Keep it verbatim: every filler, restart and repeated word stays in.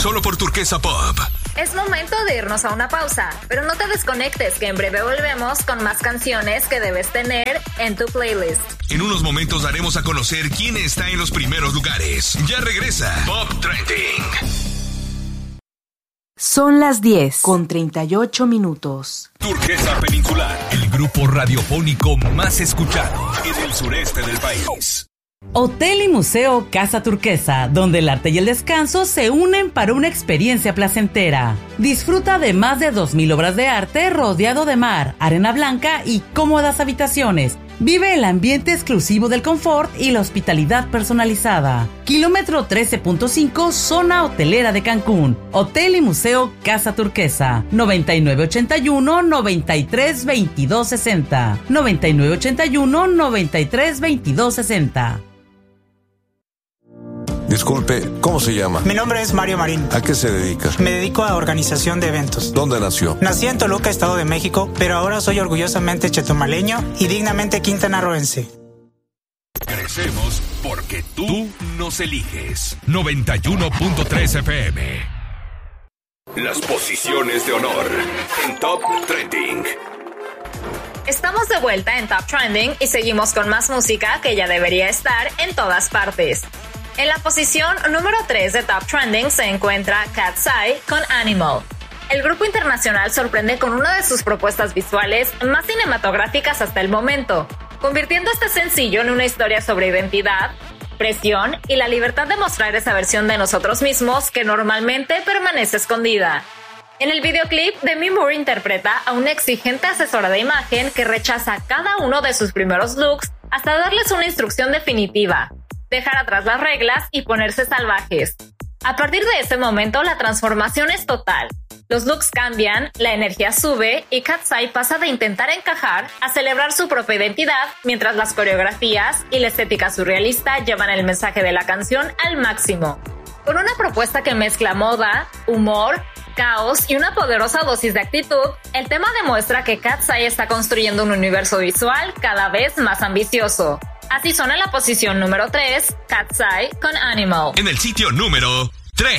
solo por Turquesa Pop. Es momento de irnos a una pausa, pero no te desconectes, que en breve volvemos con más canciones que debes tener en tu playlist. En unos momentos daremos a conocer quién está en los primeros lugares. Ya regresa Pop Trending. Son las diez con treinta y ocho minutos. Turquesa Peninsular, el grupo radiofónico más escuchado en el sureste del país. Hotel y Museo Casa Turquesa, donde el arte y el descanso se unen para una experiencia placentera. Disfruta de más de dos mil obras de arte rodeado de mar, arena blanca y cómodas habitaciones. Vive el ambiente exclusivo del confort y la hospitalidad personalizada. Kilómetro trece punto cinco, zona hotelera de Cancún. Hotel y Museo Casa Turquesa. noventa y nueve ochenta y uno, noventa y tres veintidós sesenta. noventa y nueve ochenta y uno, noventa y tres veintidós sesenta. Disculpe, ¿cómo se llama? Mi nombre es Mario Marín. ¿A qué se dedica? Me dedico a organización de eventos. ¿Dónde nació? Nací en Toluca, Estado de México, pero ahora soy orgullosamente chetumaleño y dignamente quintanarroense. Crecemos porque tú nos eliges. noventa y uno punto tres F M. Las posiciones de honor en Top Trending. Estamos de vuelta en Top Trending y seguimos con más música que ya debería estar en todas partes. En la posición número tres de Top Trending se encuentra Cat's Eye con Animal. El grupo internacional sorprende con una de sus propuestas visuales más cinematográficas hasta el momento, convirtiendo este sencillo en una historia sobre identidad, presión y la libertad de mostrar esa versión de nosotros mismos que normalmente permanece escondida. En el videoclip, Demi Moore interpreta a una exigente asesora de imagen que rechaza cada uno de sus primeros looks hasta darles una instrucción definitiva: dejar atrás las reglas y ponerse salvajes. A partir de ese momento, la transformación es total. Los looks cambian, la energía sube y Cat's Eye pasa de intentar encajar a celebrar su propia identidad, mientras las coreografías y la estética surrealista llevan el mensaje de la canción al máximo. Con una propuesta que mezcla moda, humor, caos y una poderosa dosis de actitud, el tema demuestra que Cat's Eye está construyendo un universo visual cada vez más ambicioso. Así suena la posición número tres, Cat's Eye con Animal. En el sitio número